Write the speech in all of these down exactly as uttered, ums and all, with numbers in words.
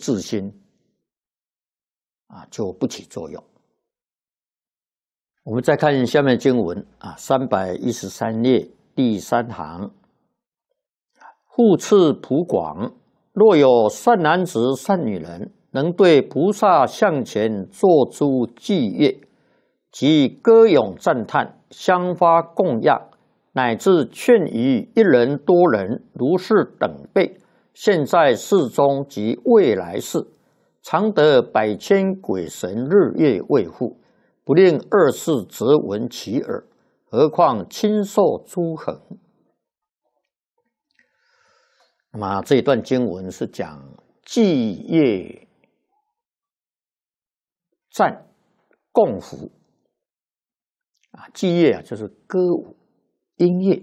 自心，啊，就不起作用。我们再看下面经文啊，三百一十三页第三行，复次普广，若有善男子、善女人，能对菩萨向前作诸伎乐，及歌咏赞叹，香花供养，乃至劝喻一人多人，如是等辈，现在世中及未来世，常得百千鬼神日夜卫护，不令二世则闻其耳，何况亲受诸恒。那么这一段经文是讲伎乐赞供福啊，伎乐啊就是歌舞音乐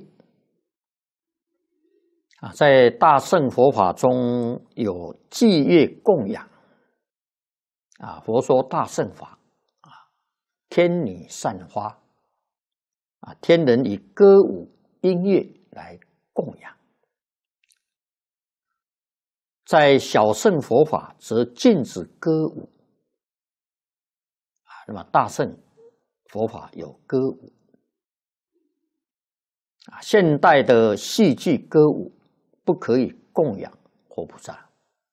啊，在大乘佛法中有伎乐供养啊，佛说大乘法啊，天女散花啊，天人以歌舞音乐来供养。在小乘佛法则禁止歌舞啊，那么大乘佛法有歌舞啊，现代的戏剧歌舞不可以供养活菩萨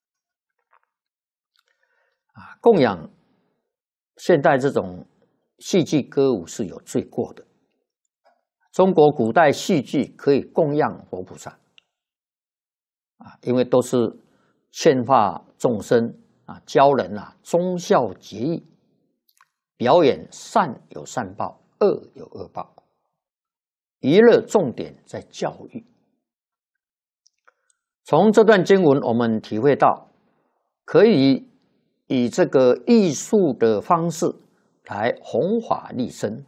啊，供养现代这种戏剧歌舞是有罪过的。中国古代戏剧可以供养活菩萨啊，因为都是劝化众生啊，教人啊忠孝节义，表演善有善报，恶有恶报，娱乐重点在教育。从这段经文，我们体会到，可以以这个艺术的方式来弘法利生。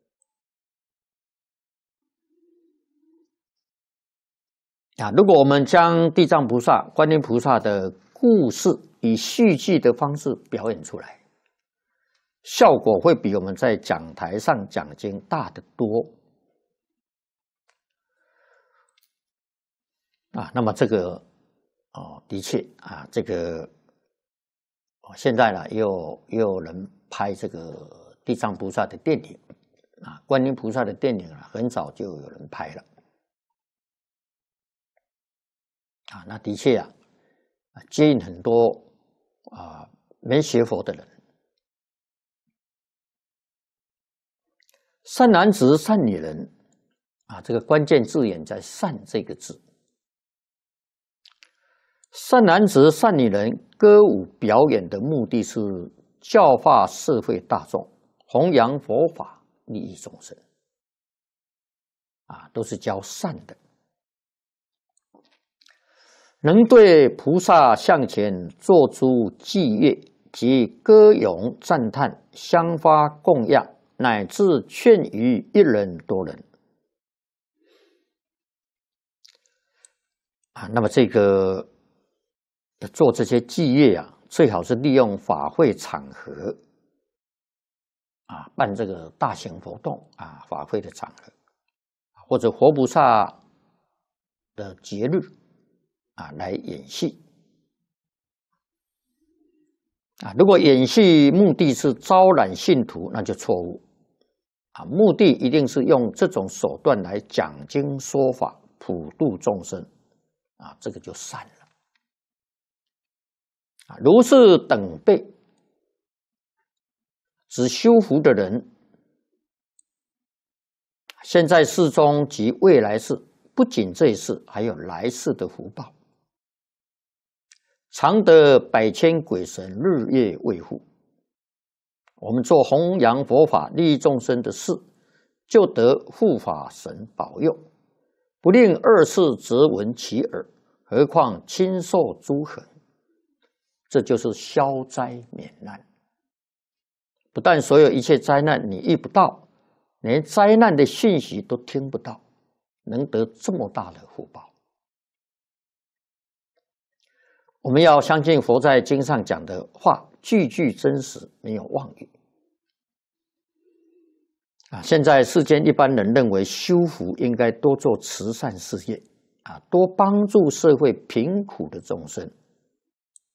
啊，如果我们将地藏菩萨、观音菩萨的故事以戏剧的方式表演出来，效果会比我们在讲台上讲经大得多。啊，那么这个哦，的确啊，这个哦，现在呢，也有也有人拍这个地藏菩萨的电影啊，观音菩萨的电影啊，很早就有人拍了。啊，那的确啊，接引很多啊没学佛的人。善男子、善女人啊，这个关键字眼在“善”这个字。善男子、善女人歌舞表演的目的是教化社会大众，弘扬佛法，利益众生。啊，都是教善的。能对菩萨向前作诸伎乐，及歌咏赞叹，香花供养，乃至劝喻一人多人。啊，那么这个做这些伎乐啊，最好是利用法会场合啊，办这个大型活动啊，法会的场合，或者活菩萨的节日。啊，来演戏啊！如果演戏目的是招揽信徒，那就错误啊！目的一定是用这种手段来讲经说法，普度众生啊，这个就善了啊！如是等辈，指修福的人，现在世中及未来世，不仅这一世，还有来世的福报。常得百千鬼神日夜卫护。我们做弘扬佛法、利益众生的事，就得护法神保佑，不令二世则闻其耳，何况亲受诸恒。这就是消灾免难。不但所有一切灾难你遇不到，连灾难的讯息都听不到，能得这么大的福报。我们要相信佛在经上讲的话，句句真实，没有妄语。啊，现在世间一般人认为修福应该多做慈善事业，啊，多帮助社会贫苦的众生，